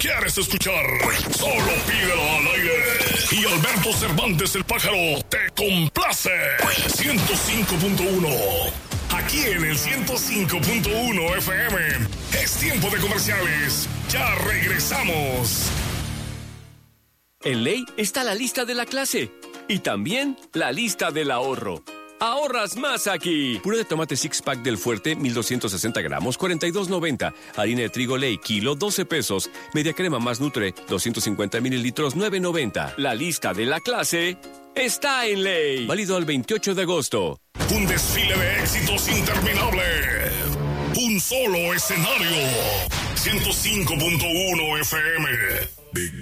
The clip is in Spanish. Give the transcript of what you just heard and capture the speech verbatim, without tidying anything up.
¿Quieres escuchar? Solo pídelo al aire. Y Alberto Cervantes el Pájaro te complace. ciento cinco punto uno. Aquí en el ciento cinco punto uno F M. Es tiempo de comerciales. Ya regresamos. En Ley está la lista de la clase. Y también la lista del ahorro. ¡Ahorras más aquí! Puré de tomate six pack del Fuerte, mil doscientos sesenta gramos, cuarenta y dos noventa. Harina de trigo Ley, kilo, doce pesos. Media crema más Nutre, doscientos cincuenta mililitros, nueve noventa. La lista de la clase está en Ley. Válido al veintiocho de agosto. Un desfile de éxitos interminable. Un solo escenario. ciento cinco punto uno F M.